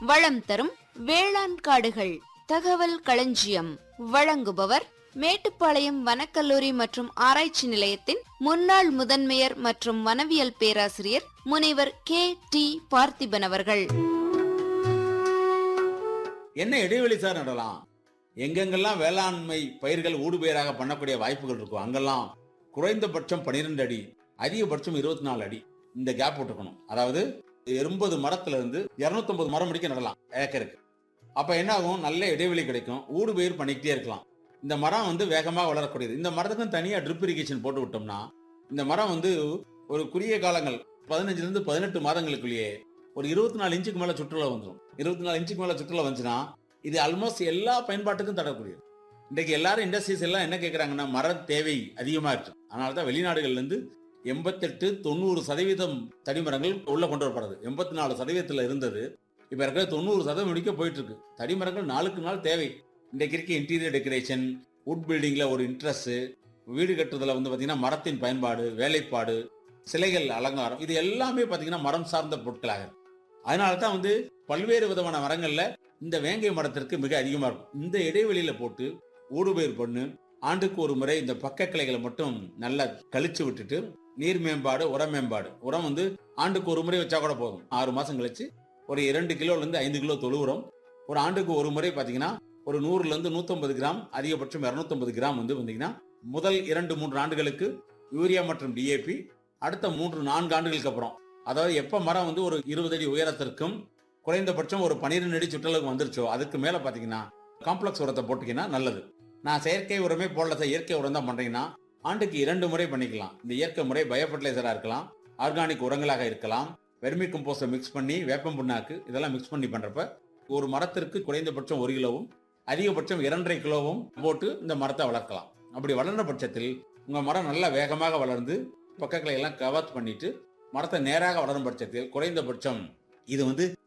வளம் தரும் வேளாண் காடுகள் தகவல் களஞ்சியம். வழங்குபவர் மேட்டுப்பாளையம் வனக்கல்லூரி மற்றும் ஆராய்ச்சி நிலையத்தின் முன்னாள் முதன்மையர் மற்றும் வனவியல் பேராசிரியர் முனைவர் K.T. பார்த்திபன் அவர்கள். என்ன இடைவெளி சார் நடலாம்? எங்கெங்கெல்லாம் வேளாண்மை பயிர்கள் ஊடுபயிராக பண்ணக்கூடிய வாய்ப்புகள் இருக்கும் அங்கெல்லாம் குறைந்தபட்சம் 12 அடி, அதிகபட்சம் 24 அடி இந்த கேப் விட்டுக்கணும். அதாவது 80 மரத்துல இருந்து 250 மரம் முடிக்க நடலாம் ஏக்கருக்கு. அப்ப என்ன ஆகும்? நல்ல இடைவெளி கிடைக்கும், ஊடுபயிர் பண்ணிக்கிட்டே இருக்கலாம். இந்த மரம் வேகமாக வளரக்கூடியது. இந்த மரத்துக்கும் தனியா ட்ரிப் இரிகேஷன் போட்டு விட்டோம்னா இந்த மரம் ஒரு குறுகிய காலங்கள் 15 இருந்து 18 மாதங்களுக்குள்ளேயே ஒரு 24 இன்ச்சுக்கு மேல சுற்றுலா வந்துடும். 24 இன்ச்சுக்கு மேல சுற்றுலா வந்துச்சுன்னா இது ஆல்மோஸ்ட் எல்லா பயன்பாட்டுக்கும் தரக்கூடியது. இன்றைக்கு எல்லாரும் இண்டஸ்ட்ரீஸ் எல்லாம் என்ன கேட்கறாங்கன்னா, மர தேவை அதிகமா இருக்கு. அதனாலதான் வெளிநாடுகள்ல இருந்து 88-90% தடிமரங்கள் உள்ள கொண்டு வரப்படுது. 84% இருந்தது, இப்ப இருக்கிற 90% முடிக்க போயிட்டு இருக்கு. தடிமரங்கள் நாளுக்கு நாள் தேவை. இன்றைக்கு இருக்க இன்டீரியர் டெக்கரேஷன், வுட் பில்டிங்ல ஒரு இன்ட்ரெஸ்ட், வீடு கட்டுறதுல பாத்தீங்கன்னா மரத்தின் பயன்பாடு, வேலைப்பாடு, சிலைகள் அலங்காரம், இது எல்லாமே பாத்தீங்கன்னா மரம் சார்ந்த பொருட்களாக. அதனாலதான் பல்வேறு விதமான மரங்கள்ல இந்த வேங்கை மரத்திற்கு மிக அதிகமா இருக்கும். இந்த இடைவெளியில போட்டு ஊடுபயிர் பண்ணு ஆண்டுக்கு ஒரு முறை இந்த பக்க கிளைகளை மட்டும் நல்லா கழிச்சு விட்டுட்டு நீர் மேம்பாடு, உர மேம்பாடு. உரம் ஆண்டுக்கு ஒரு முறை வச்சா கூட போதும். 6 மாசம் கழிச்சு ஒரு 2 கிலோல இருந்து 5 கிலோ தொழு உரம் ஒரு ஆண்டுக்கு ஒரு முறை பாத்தீங்கன்னா ஒரு 100ல இருந்து 150 கிராம், அதிகபட்சம் 250 கிராம் வந்தீங்கன்னா முதல் 2-3 ஆண்டுகளுக்கு யூரியா மற்றும் DAP, அடுத்த 3-4 ஆண்டுகளுக்கு அப்புறம், அதாவது எப்ப மரம் ஒரு 20 அடி உயரத்திற்கும் குறைந்தபட்சம் ஒரு 12 அடி சுற்றளவுக்கு வந்துருச்சோ அதுக்கு மேல பாத்தீங்கன்னா காம்ப்ளெக்ஸ் உரத்தை போட்டீங்கன்னா நல்லது. நான் செயற்கை உரமே போடல சார், இயற்கை உரம் தான் பண்றீங்கன்னா ஆண்டுக்கு 2 முறை பண்ணிக்கலாம். இந்த இயற்கை முறை பயோ ஃபர்டிலைசரா இருக்கலாம், ஆர்கானிக் உரங்களாக இருக்கலாம், வெர்மி கம்போஸ்ட மிக்ஸ் பண்ணி, வேப்பம் புண்ணாக்கு இதெல்லாம் மிக்ஸ் பண்ணி பண்றப்ப ஒரு மரத்திற்கு குறைந்தபட்சம் 1 கிலோவும் அதிகபட்சம் 2.5 கிலோவும் போட்டு இந்த மரத்தை வளர்க்கலாம். அப்படி வளர்ந்த பட்சத்தில் உங்க மரம் நல்லா வேகமாக வளர்ந்து பக்கங்களை எல்லாம் கவர் பண்ணிட்டு மரத்தை நேராக வளரும் பட்சத்தில் குறைந்தபட்சம் இது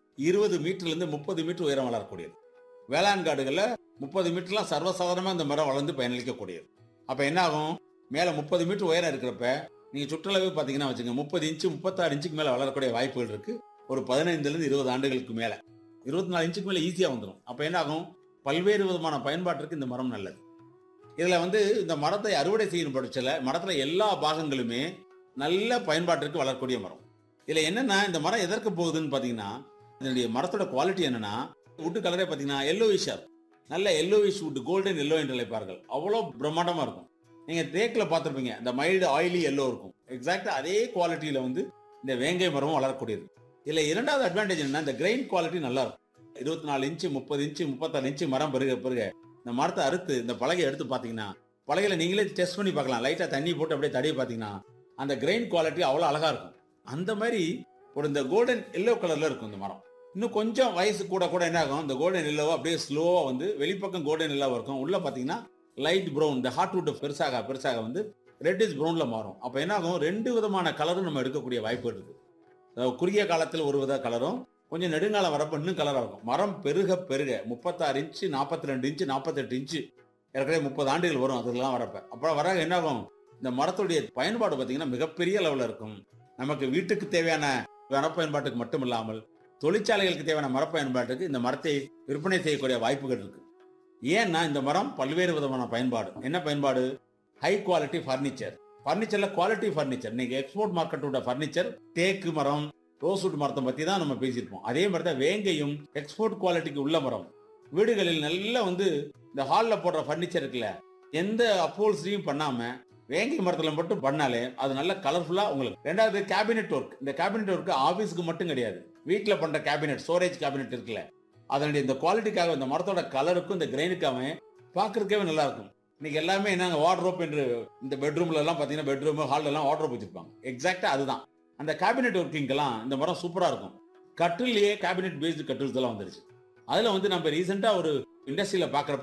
20 மீட்டர்ல இருந்து 30 மீட்டர் உயரம் வளரக்கூடியது. வேளாண் காடுகள்ல 30 மீட்டர்லாம் சர்வசாதாரணமா இந்த மரம் வளர்ந்து பயனளிக்கக்கூடியது. அப்ப என்ன ஆகும்? மேல 30 மீட்டர் உயரம் இருக்கிறப்ப நீங்க சுற்றளவு பாத்தீங்கன்னா வச்சுங்க 30 இன்ச்சு 36 இன்ச்சுக்கு மேல வளரக்கூடிய வாய்ப்புகள் இருக்கு. ஒரு 15ல இருந்து 20 ஆண்டுகளுக்கு மேல 24 இன்ச்சுக்கு மேல ஈஸியா வந்துடும். அப்ப என்ன ஆகும்? பல்வேறு விதமான பயன்பாட்டிற்கு இந்த மரம் நல்லது. இதுல இந்த மரத்தை அறுவடை செய்யும் பட்சத்துல மரத்துல எல்லா பாகங்களுமே நல்ல பயன்பாட்டிற்கு வளரக்கூடிய மரம். இதுல என்னன்னா, இந்த மரம் எதற்கு போகுதுன்னு பாத்தீங்கன்னா, இதனுடைய மரத்தோட குவாலிட்டி என்னன்னா, வுட் கலரே பாத்தீங்கன்னா எல்லோவிஷா, நல்ல எல்லோவிஷ் வுட், கோல்டன் எல்லோ என்று அழைப்பார்கள். அவ்வளவு பிரம்மாண்டமா இருக்கும். நீங்க தேக்குல பார்த்திருப்பீங்க, இந்த மைல்டு ஆயிலி எல்லோ இருக்கும். எக்ஸாக்டா அதே குவாலிட்டியில இந்த வேங்கை மரமும் வளரக்கூடியது. இதுல இரண்டாவது அட்வான்டேஜ் என்னன்னா, இந்த கிரெயின் குவாலிட்டி நல்லா இருக்கும். 24 இன்ச்சு 30 இன்ச்சு 36 இன்ச்சு மரம் பெருக இந்த மரத்தை அறுத்து இந்த பலகையை எடுத்து பாத்தீங்கன்னா, பலகையில நீங்களே டெஸ்ட் பண்ணி பார்க்கலாம். லைட்டா தண்ணி போட்டு அப்படியே தடவி பாத்தீங்கன்னா அந்த கிரெயின் குவாலிட்டி அவ்வளவு அழகா இருக்கும். அந்த மாதிரி இந்த கோல்டன் எல்லோ கலர்ல இருக்கும் இந்த மரம். இன்னும் கொஞ்சம் வயசு கூட என்ன ஆகும், இந்த கோல்டன் எல்லோவா அப்படியே ஸ்லோவா வெளிப்பக்கம் கோல்டன் எல்லோவா இருக்கும், உள்ள பாத்தீங்கன்னா லைட் ப்ரௌன், இந்த ஹார்ட்வுட் பெருசாக ரெட்டிஷ் ப்ரௌன்ல மாறும். அப்ப என்ன ஆகும்? 2 விதமான கலரும் நம்ம எடுக்கக்கூடிய வாய்ப்பு இருக்கு. குறுகிய காலத்தில் ஒரு வித கலரும், கொஞ்சம் நெடுங்காலம் வரப்ப இன்னும் கலரா இருக்கும். மரம் பெருக 36 இன்ச்சு 42 இன்ச்சு 48 இன்ச்சு ஏற்கனவே 30 ஆண்டுகள் வரும். அதெல்லாம் வரப்ப அப்புறம் வர என்ன ஆகும்? இந்த மரத்துடைய பயன்பாடு பாத்தீங்கன்னா மிகப்பெரிய லெவல்ல இருக்கும். நமக்கு வீட்டுக்கு தேவையான மரப்பயன்பாட்டுக்கு மட்டும் இல்லாமல் தொழிற்சாலைகளுக்கு தேவையான மரப்பயன்பாட்டுக்கு இந்த மரத்தை விற்பனை செய்யக்கூடிய வாய்ப்புகள் இருக்கு. ஏன்னா இந்த மரம் பல்வேறு விதமான பயன்பாடு. என்ன பயன்பாடு? High quality furniture. பர்னிச்சர்ல quality furniture. இன்னைக்கு எக்ஸ்போர்ட் மார்க்கெட்டோட பர்னிச்சர் தேக்கு மரம், ரோஸ்வுட் மரத்தை பத்தி தான் நம்ம பேசியிருப்போம். அதே மாதிரி தான் வேங்கையும் எக்ஸ்போர்ட் குவாலிட்டிக்கு உள்ள மரம். வீடுகளில் நல்ல இந்த ஹால்ல போடுற பர்னிச்சர் இருக்குல்ல, எந்த அப்போல்ஸ்டியும் பண்ணாம வேங்கை மரத்துல மட்டும் பண்ணாலே அது நல்ல கலர்ஃபுல்லா உங்களுக்கு. ரெண்டாவது கேபினெட் ஒர்க். இந்த கேபினெட் ஒர்க் ஆபீஸ்க்கு மட்டும் கிடையாது, வீட்டுல பண்ற கேபினெட், ஸ்டோரேஜ் கேபினெட் இருக்குல்ல, அதனுடைய இந்த குவாலிட்டிக்காக இந்த மரத்தோட கலருக்கும் இந்த கிரெயினுக்காக பாக்குறதுக்கே நல்லா இருக்கும். இன்னைக்கு எல்லாமே என்னங்க வார்ட்ரோப் என்று இந்த பெட்ரூம்ல எல்லாம் பாத்தீங்கன்னா பெட்ரூம் ஹால்ல எல்லாம் வார்ட்ரோப் வச்சிருப்பாங்க. எக்ஸாக்டா அதுதான் அந்த கேபினெட் ஒர்க்கிங்கெல்லாம் இந்த மரம் சூப்பரா இருக்கும். கட்டிலேயே கேபினெட் பேஸ்டு கட்டில்ஸ் எல்லாம் வந்துருச்சு. அதுல நம்ம ரீசெண்டா ஒரு இண்டஸ்ட்ரியில பாக்குறப்ப